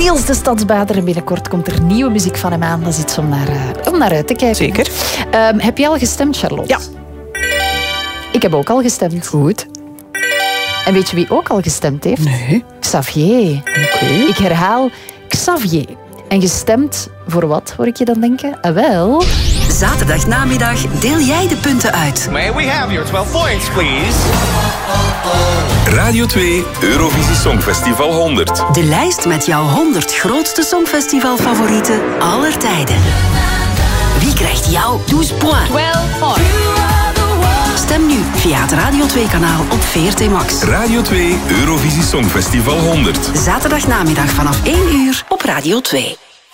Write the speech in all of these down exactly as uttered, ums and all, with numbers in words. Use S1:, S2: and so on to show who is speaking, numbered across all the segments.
S1: Niels de Stadsbader. En binnenkort komt er nieuwe muziek van hem aan. Dat is iets om naar, uh, om naar uit te kijken.
S2: Zeker.
S1: Um, heb je al gestemd, Charlotte?
S2: Ja.
S1: Ik heb ook al gestemd.
S2: Goed.
S1: En weet je wie ook al gestemd heeft?
S2: Nee.
S1: Xavier.
S2: Oké. Okay.
S1: Ik herhaal, Xavier. En gestemd voor wat, hoor ik je dan denken? Ah, wel...
S3: Zaterdagnamiddag deel jij de punten uit.
S4: May we have your twelve points, please?
S5: Radio twee Eurovisie Songfestival honderd.
S3: De lijst met jouw honderd grootste songfestivalfavorieten aller tijden. Wie krijgt jouw twaalf points?
S1: twaalf points.
S3: Stem nu via het Radio twee-kanaal op V R T Max.
S5: Radio twee Eurovisie Songfestival honderd.
S3: Zaterdagnamiddag vanaf één uur op Radio twee.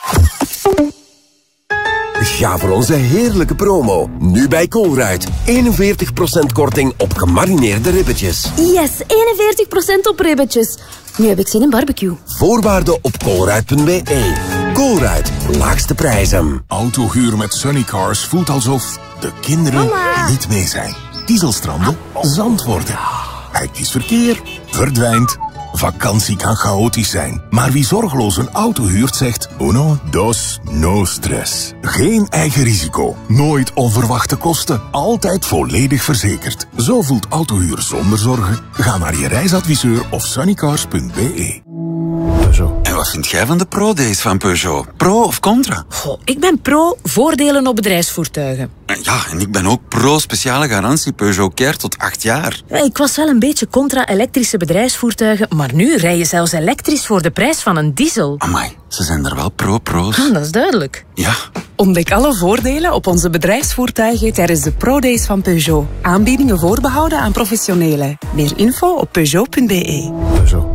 S6: Ga voor onze heerlijke promo. Nu bij Colruyt. eenenveertig procent korting op gemarineerde ribbetjes.
S7: Yes, eenenveertig procent op ribbetjes. Nu heb ik zin in barbecue.
S6: Voorwaarden op colruyt punt b e. Colruyt, laagste prijzen.
S8: Autohuur met Sunnycars voelt alsof de kinderen
S7: Mama.
S8: niet mee zijn. Dieselstranden, zand worden. Hectisch verkeer, verdwijnt. Vakantie kan chaotisch zijn. Maar wie zorgeloos een auto huurt zegt... Uno, dos, no stress. Geen eigen risico. Nooit onverwachte kosten. Altijd volledig verzekerd. Zo voelt autohuur zonder zorgen. Ga naar je reisadviseur of sunnycars punt b e.
S9: En wat vind jij van de Pro-days van Peugeot? Pro of contra?
S10: Goh, ik ben pro voordelen op bedrijfsvoertuigen.
S9: Ja, en ik ben ook pro speciale garantie Peugeot Care tot acht jaar.
S10: Ik was wel een beetje contra elektrische bedrijfsvoertuigen, maar nu rij je zelfs elektrisch voor de prijs van een diesel.
S9: Amai, ze zijn er wel pro-pro's.
S10: Ah, dat is duidelijk.
S9: Ja.
S2: Ontdek alle voordelen op onze bedrijfsvoertuigen tijdens de Pro-days van Peugeot. Aanbiedingen voorbehouden aan professionelen. Meer info op peugeot punt b e.
S8: Peugeot.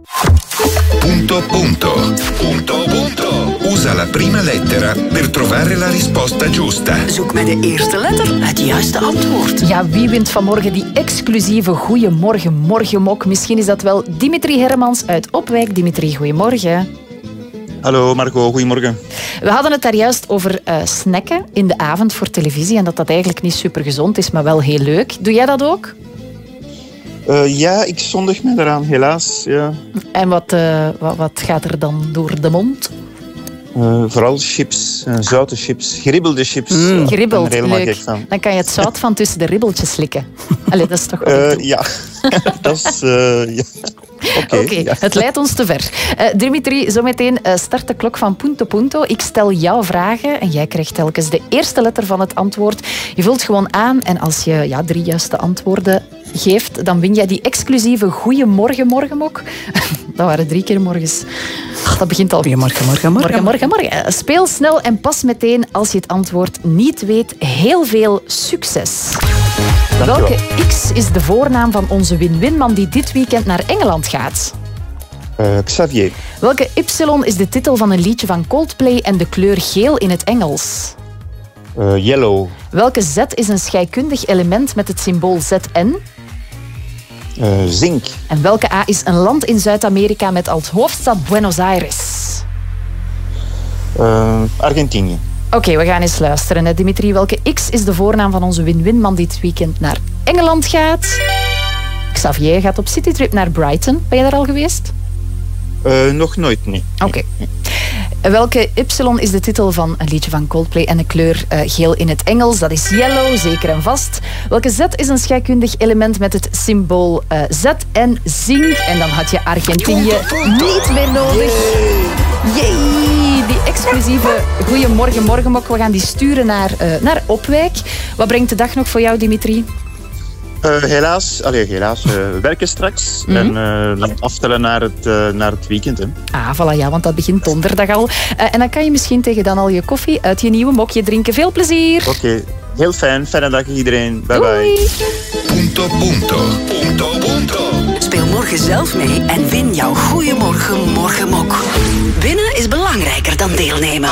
S5: Punto punto. Punto punto. Usa la prima lettera per trovare la risposta giusta.
S3: Zoek met de eerste letter het juiste antwoord.
S1: Ja, wie wint vanmorgen die exclusieve Goeiemorgen Morgenmok? Misschien is dat wel Dimitri Hermans uit Opwijk. Dimitri, goeiemorgen.
S11: Hallo Marco, goedemorgen.
S1: We hadden het daar juist over uh, snacken in de avond voor televisie en dat dat eigenlijk niet super gezond is, maar wel heel leuk. Doe jij dat ook?
S11: Uh, ja, ik zondig me daaraan, helaas. Ja.
S1: En wat, uh, wat, wat gaat er dan door de mond?
S11: Uh, vooral chips, uh, zoute chips, geribbelde chips.
S1: Mm, geribbeld,
S11: leuk.
S1: Dan kan je het zout van tussen de ribbeltjes slikken. Allee, dat is toch wat
S11: uh,
S1: ik doe.
S11: Ja, dat is... Uh, ja. Oké,
S1: okay, okay,
S11: ja.
S1: Het leidt ons te ver. Uh, Dimitri, zometeen uh, start de klok van Punto Punto. Ik stel jou vragen en jij krijgt telkens de eerste letter van het antwoord. Je vult gewoon aan en als je ja, drie juiste antwoorden geeft, dan win jij die exclusieve Goeiemorgen Morgenmok. Dat waren drie keer morgens. Ach, dat begint al.
S2: Goeiemorgen, morgen, morgen.
S1: Morgen, morgen, morgen. Speel snel en pas meteen als je het antwoord niet weet. Heel veel succes. Welke X is de voornaam van onze win-winman die dit weekend naar Engeland gaat?
S11: Uh, Xavier.
S1: Welke Y is de titel van een liedje van Coldplay en de kleur geel in het Engels?
S11: Uh, yellow.
S1: Welke Z is een scheikundig element met het symbool Z N?
S11: Uh, zink.
S1: En welke A is een land in Zuid-Amerika met als hoofdstad Buenos Aires?
S11: Uh, Argentinië.
S1: Oké, okay, we gaan eens luisteren. Hè. Dimitri, welke X is de voornaam van onze win-winman die dit weekend naar Engeland gaat? Xavier gaat op citytrip naar Brighton. Ben je daar al geweest?
S11: Uh, nog nooit, nee.
S1: Oké. Okay. Welke Y is de titel van een liedje van Coldplay en de kleur uh, geel in het Engels? Dat is yellow, zeker en vast. Welke Z is een scheikundig element met het symbool uh, Z en zink? En dan had je Argentinië niet meer nodig. Jee, die exclusieve Goeiemorgen Morgenmok. We gaan die sturen naar, uh, naar Opwijk. Wat brengt de dag nog voor jou, Dimitri?
S11: Uh, helaas, allee, helaas. Uh, we werken straks mm-hmm. en uh, dan aftellen naar het, uh, naar het weekend. Hè.
S1: Ah, voilà, ja, want dat begint donderdag al. Uh, en dan kan je misschien tegen dan al je koffie uit je nieuwe mokje drinken. Veel plezier!
S11: Oké, okay. Heel fijn. Fijne dag iedereen. Bye bye.
S5: Punto, punto. Punto, punto.
S3: Speel morgen zelf mee en win jouw Goeiemorgen Morgenmok. Winnen is belangrijker dan deelnemen.